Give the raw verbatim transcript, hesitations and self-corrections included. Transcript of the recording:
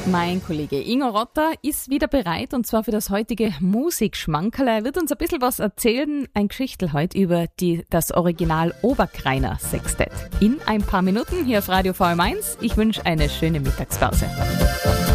Mein Kollege Ingo Rotter ist wieder bereit und zwar für das heutige Musikschmankerl. Er wird uns ein bisschen was erzählen, ein Geschichtel heute über die, das Original Oberkreiner Sextett. In ein paar Minuten hier auf Radio V M eins. Ich wünsche eine schöne Mittagspause.